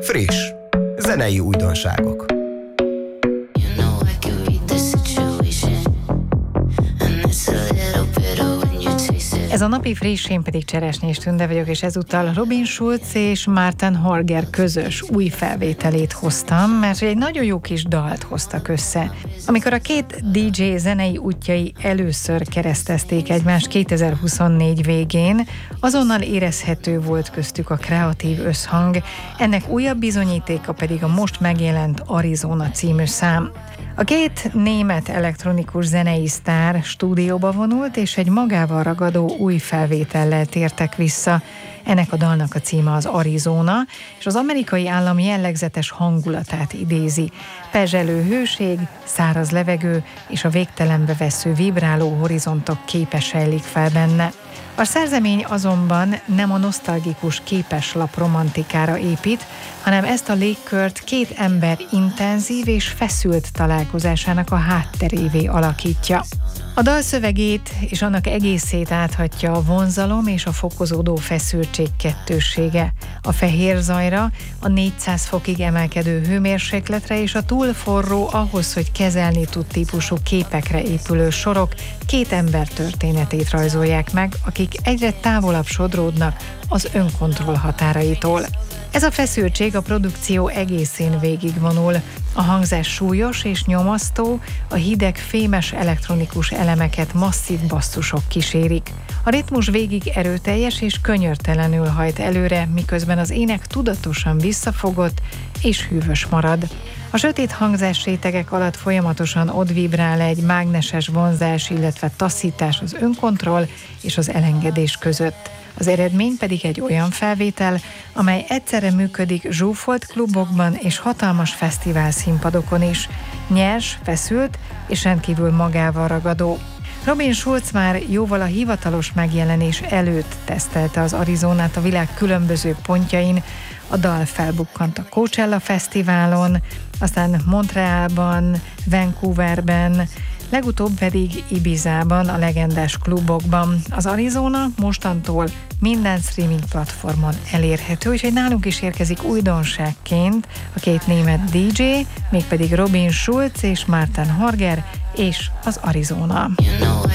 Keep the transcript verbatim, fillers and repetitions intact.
Friss, zenei újdonságok. Ez a napi friss, én pedig Cseresnyés Tünde vagyok, és ezúttal Robin Schulz és Martin Horger közös új felvételét hoztam, mert egy nagyon jó kis dalt hoztak össze. Amikor a két dé dzsé zenei útjai először keresztezték egymást kétezer-huszonnégy végén, azonnal érezhető volt köztük a kreatív összhang, ennek újabb bizonyítéka pedig a most megjelent Arizona című szám. A két német elektronikus zenei sztár stúdióba vonult, és egy magával ragadó új felvétellel tértek vissza. Ennek a dalnak a címe az Arizona, és az amerikai állam jellegzetes hangulatát idézi. Pezselő hőség, száraz levegő és a végtelenbe vesző vibráló horizontok képe sejlik fel benne. A szerzemény azonban nem a nosztalgikus képeslap romantikára épít, hanem ezt a légkört két ember intenzív és feszült találkozásának a hátterévé alakítja. A dal szövegét és annak egészét áthatja a vonzalom és a fokozódó feszültség kettőssége. A fehér zajra, a négyszáz fokig emelkedő hőmérsékletre és a túl forró ahhoz, hogy kezelni tud típusú képekre épülő sorok két ember történetét rajzolják meg, akik egyre távolabb sodródnak az önkontroll határaitól. Ez a feszültség a produkció egészén végigvonul. A hangzás súlyos és nyomasztó, a hideg, fémes elektronikus elemeket masszív basszusok kísérik. A ritmus végig erőteljes és könyörtelenül hajt előre, miközben az ének tudatosan visszafogott és hűvös marad. A sötét hangzásrétegek alatt folyamatosan ott vibrál egy mágneses vonzás, illetve taszítás az önkontroll és az elengedés között. Az eredmény pedig egy olyan felvétel, amely egyszerre működik zsúfolt klubokban és hatalmas fesztivál színpadokon is. Nyers, feszült és rendkívül magával ragadó. Robin Schulz már jóval a hivatalos megjelenés előtt tesztelte az Arizonát a világ különböző pontjain. A dal felbukkant a Coachella Fesztiválon, aztán Montrealban, Vancouverben, legutóbb pedig Ibizában, a legendás klubokban. Az Arizona mostantól minden streaming platformon elérhető, úgyhogy nálunk is érkezik újdonságként a két német dé dzsé, mégpedig Robin Schulz és Martin Horger és az Arizona. You know